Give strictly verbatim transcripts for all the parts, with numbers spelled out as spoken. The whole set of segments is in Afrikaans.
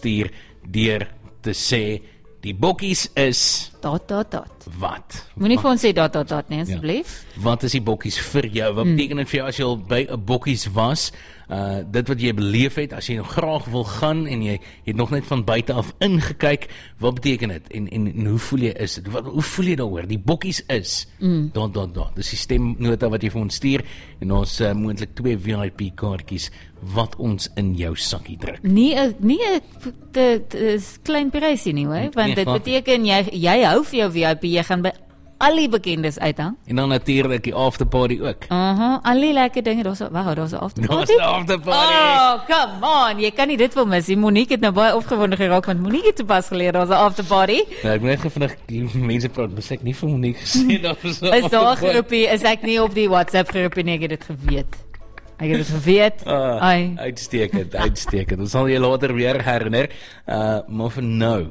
stuur deur te sê, die bokkies is... Dot, dot, dot. Wat? Moenie vir ons sê dot, dot, dot, nee, asseblief. Ja. Wat is die bokkies vir jou? Wat hmm. beteken dit vir jou as jy al by 'n bokkies was? Uh, dit wat jy beleef het, as jy nog graag wil gaan en jy het nog net van buite af ingekyk, wat beteken dit? En, en, en hoe voel jy is dit? Wat, hoe voel jy daaroor? Die bokkies is, mm. dot, dot, dot. Dis die stemnota wat jy vir ons stuur, en ons uh, moontlik twee V I P kaartjies wat ons in jou sakkie druk. Nie 'n nie 'n klein prysie nie, hoor, want dit beteken jy jy hou vir jou V I P, jy gaan by al die bekendes uithang. En dan natuurlik die afterparty ook. Aha, uh-huh, al die lekker dinge, daar's wag, daar's 'n afterparty. Daar's 'n afterparty. Oh, come on, jy kan nie dit wil mis. Monique het nou baie opgewonde geraak want Monique het te pas geleer daar's 'n afterparty. Nou, ek moet net vinnig die mense praat, maar ek nie vir Monique gesê dat was. Is daar 'n groepie, is ek nie op die WhatsApp groepie nie, ek het dit geweet. Ek het dit geweet. Uh, Ai. Uitstekend, uitstekend. Ons sal jy later weer herinner. Uh, maar vir nou,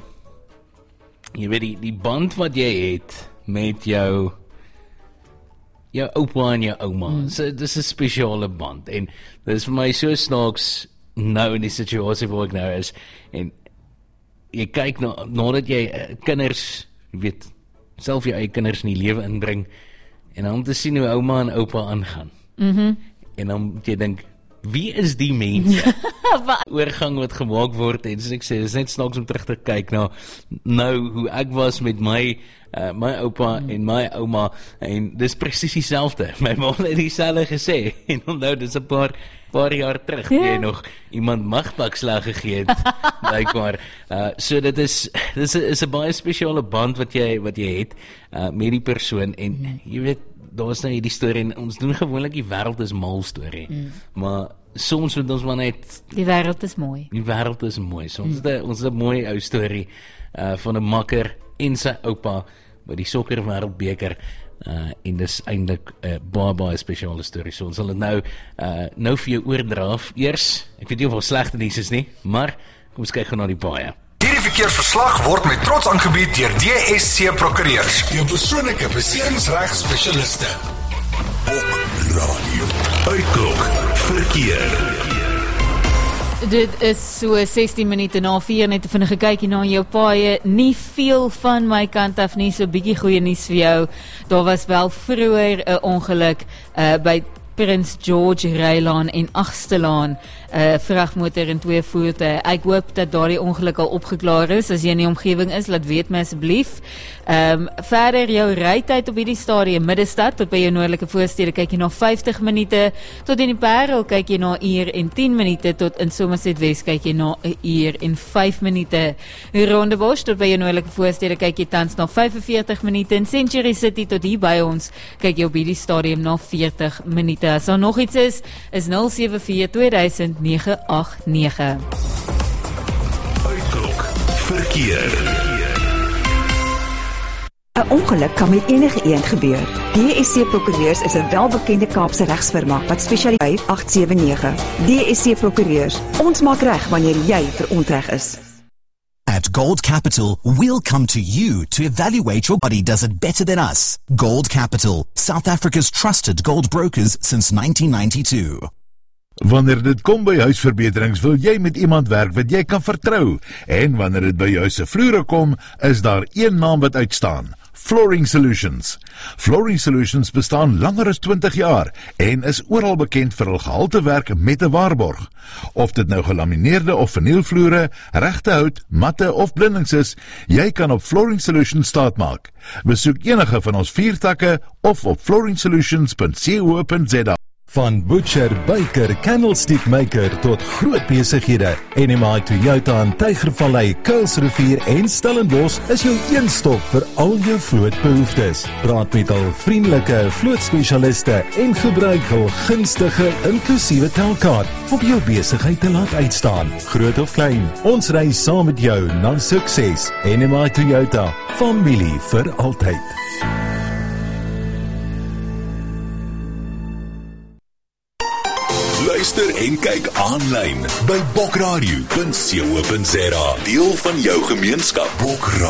jy weet die, die band wat jy het met jou jou oupa en jou ouma. Hmm. So, dis 'n spesiale band en dit is vir my so snaaks nou in die situasie waar ek nou is en jy kyk na nadat jy uh, kinders, jy weet, self jou eie kinders in die lewe inbring en dan om te sien hoe ouma en oupa aangaan. Mhm. En dan moet jy dink, wie is die mense? Oorgang wat gemaak word en soos ek sê, dis net snaaks om terug te kyk na nou hoe ek was met my uh, my oupa mm. en my ouma en dis presies dieselfde. My ma het dieselfde gesê en onthou dis 'n paar paar jaar terug yeah. jy nog iemand magpakslag gegee het blykbaar. Uh, so dit is dis is 'n baie spesiale band wat jy wat jy het uh, met die persoon en mm. jy weet daar is nou hierdie storie en ons doen gewoonlik die wêreld is mal storie. Mm. Maar soms moet ons maar net die wêreld is mooi. Die wêreld is mooi. Soms mm. ons het 'n mooi ou storie uh, van 'n makker en sy oupa by die sokker wêreldbeker uh, en dis eintlik 'n uh, baie baie spesiale storie. So ons sal dit nou uh, nou vir jou oordra. Eers, ek weet nie of ons slegte nuus is nie, maar kom ons kyk gou na die baie. Hierdie verkeersverslag word met trots aangebied deur D S C Prokureurs, jou persoonlike beserings-regspesialiste. Bok Radio. Uitklok verkeer. Dit is so sestien minute na vier, net 'n vinnige kykie na jou paaie. Nie veel van my kant af nie, so bietjie goeie nuus vir jou. Daar was wel vroeër 'n ongeluk uh, by Prins George Rylaan en Agstelaan, 'n uh, vragmotor en twee voertuie. Ek hoop dat daardie ongeluk al opgeklaar is. As jy in die omgewing is, laat weet my asseblief. Ehm um, verder jou rytyd op hierdie stadium Middestad tot by jou noordelike voorstede kyk jy na vyftig minute, tot in die Parel kyk jy na 'n uur en tien minute, tot in Somerset West kyk jy na 'n uur en vyf minute. Rondebosch tot by jou noordelike voorstede kyk jy tans na vyf en veertig minute, en Century City tot hier by ons kyk jy op hierdie stadium na veertig minute. As daar nog iets is, is nul sewe vier twee duisend nege agt nege. Uitklok verkeer. 'n Ongeluk kan met enige iemand gebeur. D S C Prokureurs is 'n welbekende Kaapse regsfirma wat spesialiseer vyf agt sewe nege. D S C Prokureurs, ons maak reg wanneer jy verontreg is. At Gold Capital, we'll come to you to evaluate your body does it better than us. Gold Capital, South Africa's trusted gold brokers since nineteen ninety-two. Wanneer dit kom by huisverbeterings, wil jy met iemand werk wat jy kan vertrou. En wanneer dit by jou se vloere kom, is daar een naam wat uitstaan: Flooring Solutions. Flooring Solutions bestaan langer as twintig jaar en is oral bekend vir hul gehalte werk met 'n waarborg. Of dit nou gelamineerde of vernielvloere, regte hout, matte of blindings is, jy kan op Flooring Solutions staatmaak. Besoek enige van ons vier takke of op flooring solutions punt co punt za. Van butcher, baker, candlestick maker tot groot besighede. N M I Toyota in Tygervallei, Kuilsrivier en Stellenbosch is jou een stop vir al jou vlootbehoeftes. Praat met al vriendelike vlootspesialiste en gebruik hul gunstige inklusiewe telkaart om jou besigheid te laat uitstaan. Groot of klein, ons ry saam met jou na sukses. N M I Toyota, familie vir altyd. Luister en kyk aanlyn by bokradio punt co punt za. Deel van jou gemeenskap. Bokradio.